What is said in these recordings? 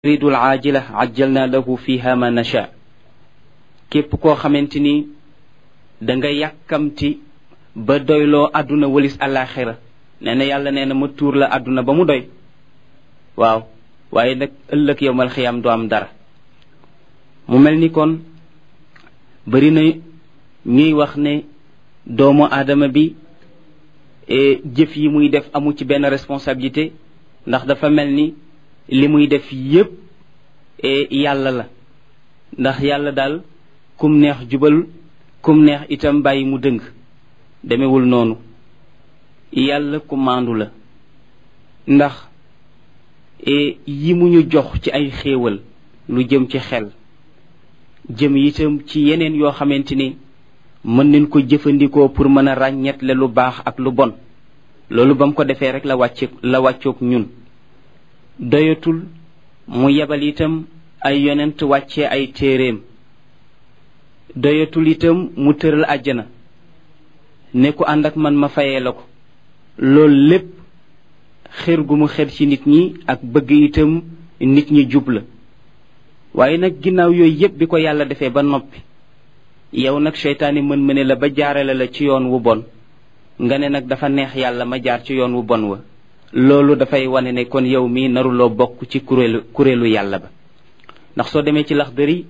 yuridu al aajila ajjalna lahu fiha ma nasha képp koo xamante ni da nga yàkkamti ba doyloo àdduna walis àllaaxira nee na yàlla nee na ma tuur la àdduna ba mu doy waaw waaye nag ëllëg yowmal xiyaam du am dara mu mel ni kon bari na ñuy wax ne doomu aadama bi jëf yi muy def amu ci benn responsabilité ndax dafa mel ni li muy def yépp yàlla la ndax yàlla daal kum neex jubal kum neex itam bàyyi mu dëng demewul noonu yàlla ku maandu la ndax yi mu ñu jox ci ay xéewal lu jëm ci xel jëm itam ci yeneen yoo xamante ni mën nañ ko jëfandikoo pour mën a ràññetle lu baax ak lu bon loolu ba mu ko defee rek la wàccoog ñun doyatul mu yebal itam ay yonent wàccee ay téeréem doyatul itam mu tëral àjjana ne ku ànd ak man ma fayee la ko loolu lépp xër gu mu xër ci nit ñi ak bëgg itam nit ñi jub la waaye nag ginnaaw yooyu yépp bi ko yàlla defee ba noppi yow nag seytaane mën la ba jaarale la ci yoon wu bon nga ne nag dafa neex yàlla ma jaar ci yoon wu bon wa loolu dafay wane ne kon yow mii naruloo bokk ci kuréelu yàlla ba ndax soo demee ci Laxdari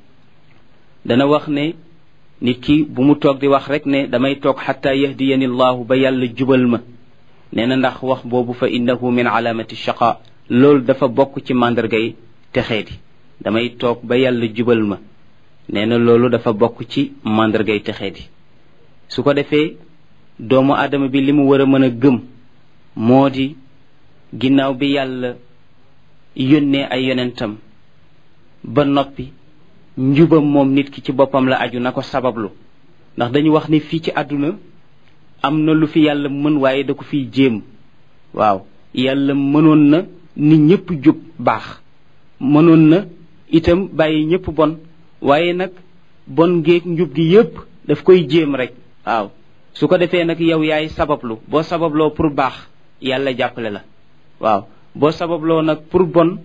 dana wax ne nit ki bu mu toog di wax rek ne damay toog xataa yahdiyani llahu ba yàlla jubal ma nee na ndax wax boobu fa innahu min alaamati shaqa loolu dafa bokk ci màndargay texeedi damay toog ba yàlla jubal ma nee na loolu dafa bokk ci màndargay texeedi su ko defee doomu aadama bi li mu war a mën a gëm moo di ginnaaw bi yàlla yónnee ay yonentam ba noppi njubam moom nit ki ci boppam la aju na ko sabablu ndax dañu wax ni fii ci àdduna am na lu fi yàlla mën waaye da ko fiy jéem waaw yàlla mënoon na nit ñëpp jub baax mënoon na itam bàyyi ñëpp bon waaye nag bon géeg njub gi yépp daf koy jéem rek waaw su ko defee nag yow yaay sabablu boo sababloo pour baax yàlla jàppale la waaw boo sababloo nag pour bon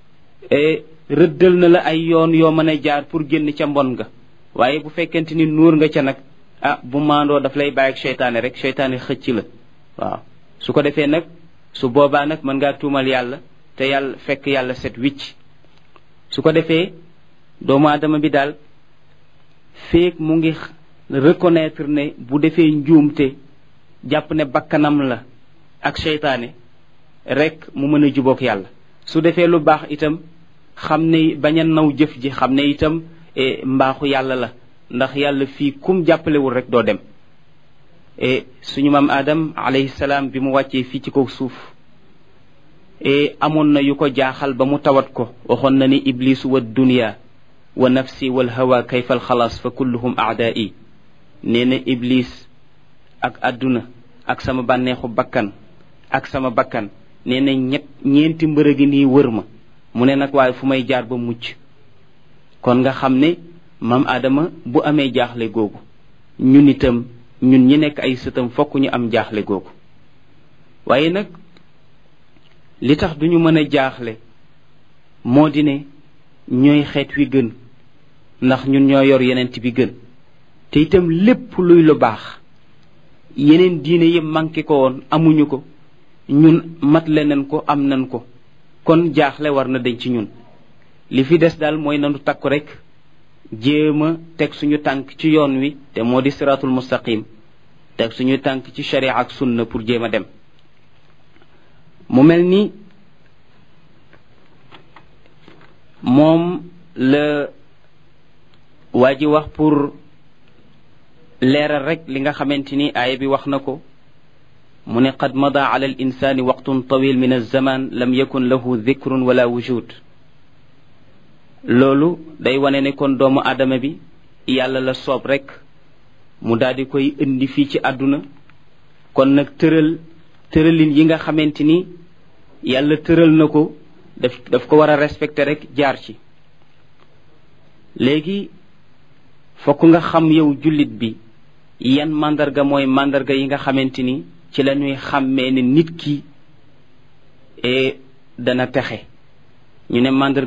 rëddal na la ay yoon yoo mën a jaar pour génn ca mbon nga waaye bu fekkente ni nuur nga ca nag bu maandoo daf lay bàyyi ak seytaane rek seytaane xëcc la waaw su ko defee nag su boobaa nag mën ngaa tuumal yàlla te yàlla fekk yàlla set wicc su ko defee doomu aadama bi daal feek mu ngi reconnaître ne bu defee njuumte jàpp ne bakkanam la ak seytaane rek mu mën a jubóog yàlla su defee lu baax itam xam ne bañ a naw jëf ji xam ne itam mbaaxu yàlla la ndax yàlla fii kum jàppalewul rek doo dem suñu maam Adam alayhi salaam bi mu wàccee fii ci kaw suuf amoon na yu ko jaaxal ba mu tawat ko waxoon na ni iblisu wa dunya wa nafsi wal hawa kayfa al xalaas fa kulluhum aadaa'i nee na iblis ak àdduna ak sama bànneexu bakkan ak sama bakkan nee na ñeenti mbërëgi nii wër ma mu ne nag waaye fu may jaar ba mucc kon nga xam ne maam Adama bu amee jaaxle googu ñun itam ñun ñi nekk ay sëtam fokk ñu am jaaxle googu waaye nag li tax duñu mën a jaaxle moo di ne ñooy xeet wi gën ndax ñun ñoo yor yenent bi gën te itam lépp luy lu baax yeneen diine yi manqué ko woon amuñu ko ñun mat leneen ko am nañ ko kon jaaxle war na dañ ci ñun li fi des daal mooy nanu takku rek jéem a teg suñu tànk ci yoon wi te moo di siratul mustaqim teg suñu tànk ci sharia ak sunna pour jéem a dem mu mel ni moom la waa ji wax pour leeral rek li nga xamante ni aaya bi wax na ko mu ne qad mada ala al insani waqtun tawil min alzaman lam yakun lahu dhikrun wala wujud loolu day wane ne kon doomu aadama bi yàlla la soob rek mu daldi koy indi fii ci àdduna kon nag tëralin yi nga xamante ni yàlla tëral na ko daf ko war a respecter rek jaar ci léegi fokk nga xam yow jullit bi yan màndarga mooy màndarga yi nga xamante ni ci la ñuy xàmmee ne nit ki dana texe ñu ne